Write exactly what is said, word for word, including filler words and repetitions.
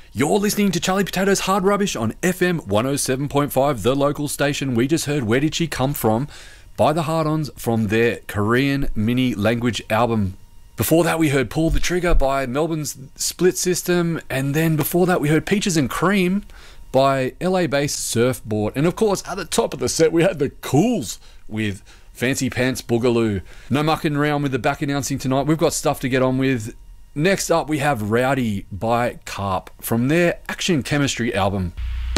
You're listening to Charlie Potato's Hard Rubbish on F M one oh seven point five, the local station. We just heard Where Did She Come From by the Hard-Ons from their Korean mini language album. Before that, we heard Pull the Trigger by Melbourne's Split System. And then before that, we heard Peaches and Cream by L A-based Surfboard. And of course, at the top of the set, we had the Cools with Fancy Pants Boogaloo. No mucking around with the back announcing tonight. We've got stuff to get on with. Next up, we have Rowdy by Carp from their Action Chemistry album.